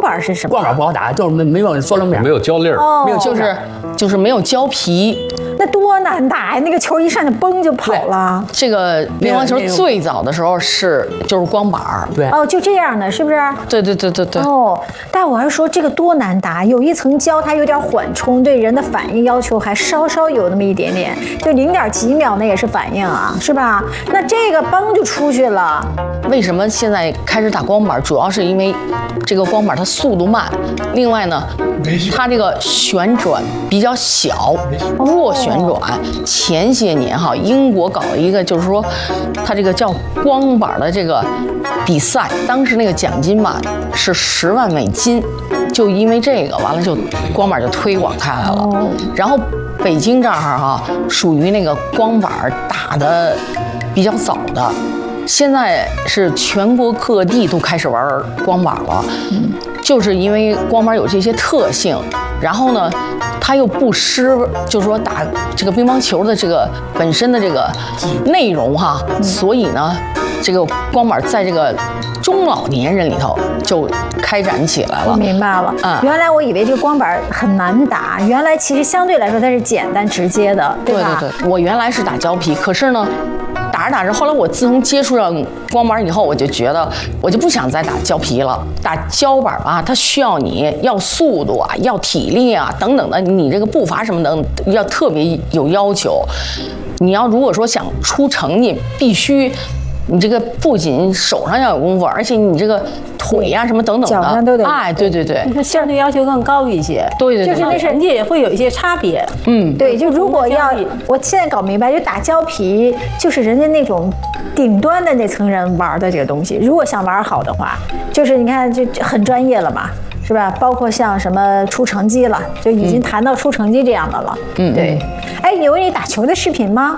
板是什么？ 光板不好打，就是没有塑料面， 没有胶粒儿， 哦， 没有就是没有胶皮。 那多难打呀！那个球一上去嘣就跑了。 这个乒乓球最早的时候就是光板儿。 对。 哦，就这样的，是不是？ 对。 哦，但我还说这个多难打，有一层胶，它有点缓冲，对人的反应要求还稍稍有那么一点点，就0.几秒那也是反应啊，是吧？那这个嘣就出去了。 为什么现在开始打光板？主要是因为这个光板它速度慢，另外呢，它这个旋转比较小，弱旋转。前些年哈，英国搞了一个，就是说，它这个叫光板的这个比赛，当时那个奖金吧是10万美金，就因为这个完了就光板就推广开来了。然后北京这儿哈，属于那个光板打的比较早的。现在是全国各地都开始玩光板了，就是因为光板有这些特性，然后呢，它又不失，就是说打这个乒乓球的这个本身的这个内容哈，所以呢，这个光板在这个中老年人里头就开展起来了。 我明白了，原来我以为这个光板很难打，原来其实相对来说它是简单直接的，对吧？ 对，我原来是打胶皮，可是呢。打着打着，后来我自从接触上光板以后，我就觉得我就不想再打胶皮了。打胶板啊，它需要你要速度啊，要体力啊等等的，你这个步伐什么的要特别有要求。你要如果说想出成绩，必须你这个不仅手上要有功夫，而且你这个腿呀什么等等的， 脚上都得。 哎，对， 它相对要求更高一些。 对， 就是那成绩也会有一些差别。 对，就如果要，我现在搞明白，就打胶皮，就是人家那种顶端的那层人玩的这个东西。如果想玩好的话，就是你看就很专业了嘛。是吧？包括像什么出成绩了，就已经谈到出成绩这样的了。对。哎，有你打球的视频吗？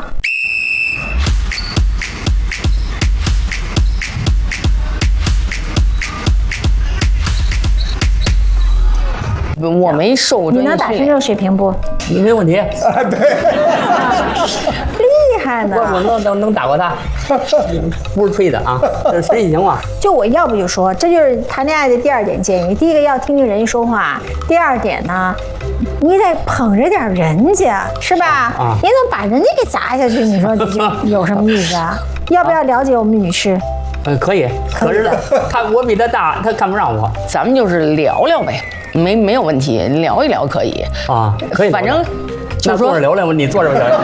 我没受过专业训练。 你能打成这种水平不？ 没问题。 对。 厉害呢！ 我能打过他，不是吹的啊，这是实际情况。 就我要不就说，这就是谈恋爱的第2点建议。第一个要听听人家说话，第2点呢，你得捧着点人家，是吧？你怎么把人家给砸下去？你说有什么意思啊？要不要了解我们女士？ 可以，可是我比他大，他看不上我。 咱们就是聊聊呗，没有问题，聊一聊可以啊，可以。 反正就是说坐着聊聊，你坐着聊聊。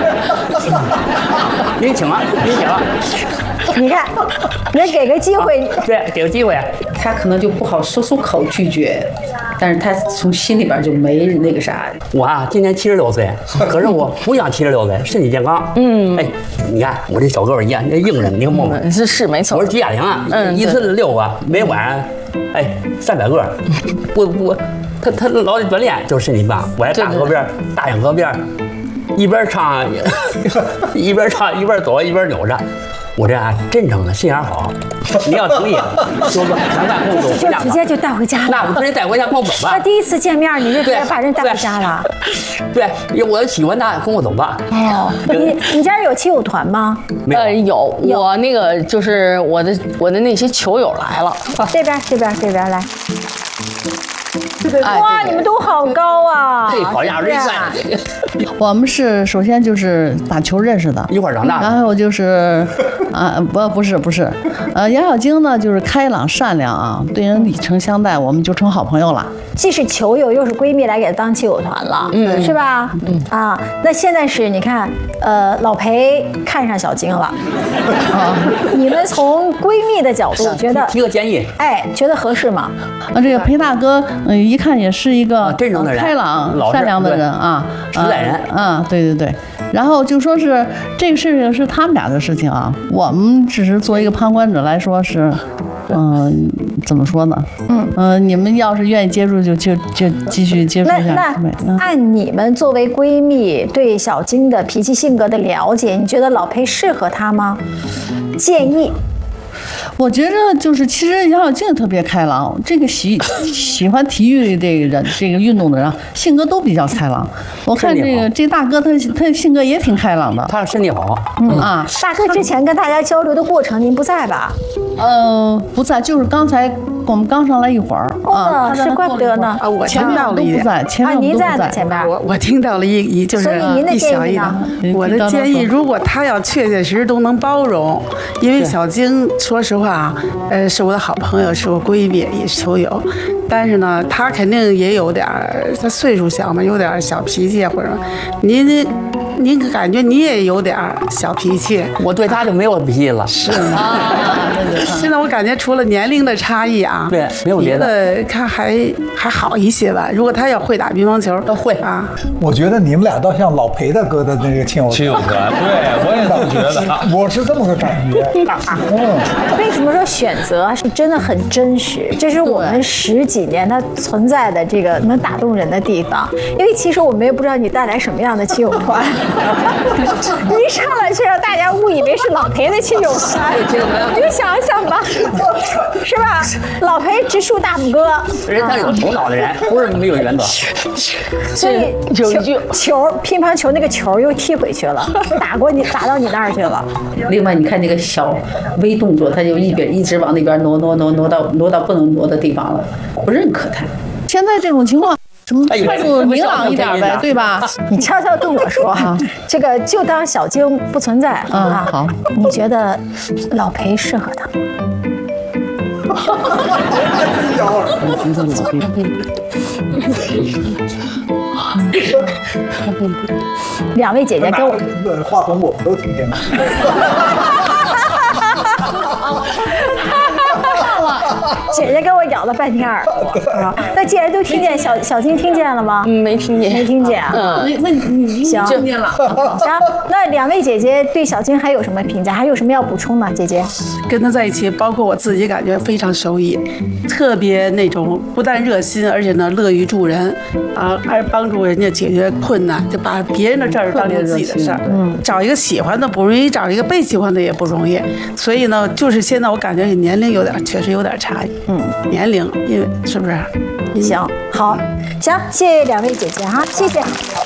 您请啊，您请啊。 你看，你给个机会， 对，给个机会。 他可能就不好说出口拒绝，但是他从心里边就没那个啥。 我啊，今年76岁，可是我不像76岁，身体健康。哎，你看我这小个儿一样，那硬人，你看摸摸。 是没错。 我是举哑铃啊，一次6个，每晚300个。他老得锻炼，就是身体棒。我在大河边、大洋河边，一边唱一边走一边扭着。我这真诚的，心眼好。你要同意，说个谈判工作， 就直接就带回家了。 那我直接带回家，跟我走吧。 那第一次见面你就直接把人带回家了？ 对，我喜欢他，跟我走吧。 哦，你家有亲友团吗？ 有，我那个就是我的那些球友来了。 这边来。哇，你们都好高啊！ 这跑亚运赛， 我们是首先就是打球认识的， 一块长大的。 然后就是不是，杨小晶呢就是开朗善良啊，对人礼诚相待，我们就成好朋友了。 既是球友又是闺蜜，来给她当亲友团了，是吧？那现在是你看，老裴看上小晶了，你们从闺蜜的角度觉得提个建议， 觉得合适吗？ 这个裴大哥，一看也是一个真诚的人， 开朗善良的人啊， 实在人， 对。然后就说是这个事情是他们俩的事情啊，我们只是作为一个旁观者来说是，怎么说呢？你们要是愿意接触就继续接触一下。 那按你们作为闺蜜对小晶的脾气性格的了解，你觉得老裴适合她吗？建议。 我觉着就是其实杨晓静特别开朗，这个喜欢体育这个人，这个运动的人性格都比较开朗。我看这大哥他性格也挺开朗的， 他身体好。 大哥之前跟大家交流的过程您不在吧？ 不在，就是刚才我们刚上来一会儿是怪不得呢。 我听到了一点，前面您在都不在前面。 我听到了就是一小一的。我的建议，如果他要确确实实都能包容，因为小晶说实话是我的好朋友，是我闺蜜，也是球友。但是呢，他肯定也有点他岁数小嘛，有点小脾气或者您感觉你也有点小脾气， 我对他就没有脾气了。 是吗？现在我感觉除了年龄的差异对，没有别的， 他还好一些吧。如果他要会打乒乓球， 他会我觉得你们俩倒像老裴大哥的那个亲友团， 对，我也这么觉得， 我是这么个感觉。 为什么说选择是真的很真实？这是我们10几年它存在的这个能打动人的地方。因为其实我们也不知道你带来什么样的亲友团。一上来就让大家误以为是老裴的亲友团，你就想想吧，是吧？老裴直竖大拇哥， 人家有头脑的人，不是没有原则。 所以乒乓球那个球又踢回去了，打到你那儿去了。 另外，你看那个小微动作，他就一直往那边挪到不能挪的地方了，不认可他。 现在这种情况。什么态度明朗一点呗，对吧？ 你悄悄跟我说，这个就当小晶不存在啊。 好， 你觉得老裴适合他？两位姐姐跟我， 话筒我们都听见了。 姐姐跟我咬了半天儿，那既然都听见，小金听见了吗？ 没听见， 没听见。 那你行， 听见了。 行，那两位姐姐对小金还有什么评价？还有什么要补充吗？姐姐， 跟他在一起，包括我自己感觉非常受益，特别那种不但热心，而且呢乐于助人还帮助人家解决困难，就把别人的事儿当成自己的事儿。找一个喜欢的不容易，找一个被喜欢的也不容易。所以呢，就是现在我感觉年龄确实有点差异。年龄，因为是不是？ 行，好，行，谢谢两位姐姐哈，谢谢。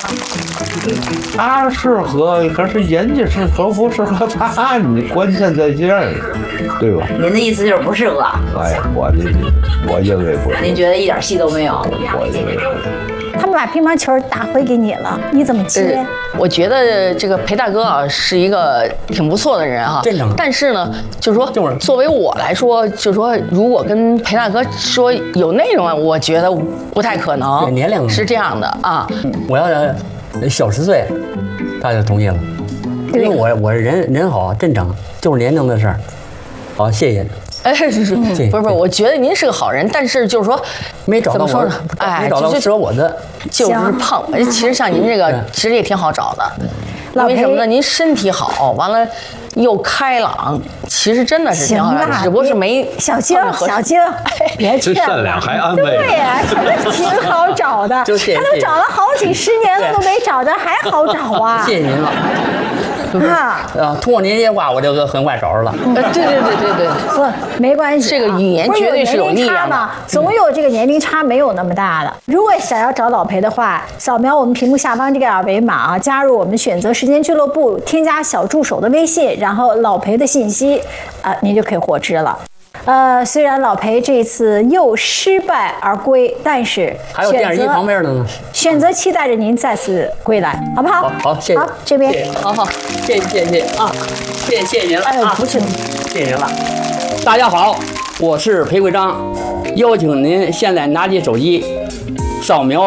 他适合，可是人家适合不适合他，你关键在这儿，对吧？ 您的意思就是不适合？ 哎，我认为不是。 您觉得一点戏都没有？ 我认为不是。 他们把乒乓球打回给你了，你怎么接？ 我觉得这个裴大哥是一个挺不错的人真正。 但是呢，就是说，作为我来说，就是说，如果跟裴大哥说有内容，我觉得不太可能。 年龄是这样的啊。 我要小10岁，他就同意了，因为我人好真诚，就是年龄的事儿。好，谢谢。 不是，我觉得您是个好人，但是就是说， 没找到我，没找到适合我的， 就是胖。其实像您这个，其实也挺好找的，因为什么呢？您身体好，完了又开朗，其实真的是挺好的，只不过是没小晶，别这善良还安慰。 对呀，挺好找的，他都找了好几10年了都没找着，还好找啊！ 谢谢您了。通过您这话，我就很快找着了。 对， 不，没关系， 这个语言绝对是有力量的， 总有这个年龄差没有那么大的。如果想要找老裴的话，扫描我们屏幕下方这个2维码加入我们选择时间俱乐部，添加小助手的微信，然后老裴的信息，您就可以获知了。虽然老裴这次又失败而归，但是还有电视机旁边的呢， 选择期待着您再次归来，好不好？ 好，谢谢。 好，这边， 好，谢谢啊，谢谢您了啊，不是，谢谢您了。大家好，我是裴贵章，邀请您现在拿起手机，扫描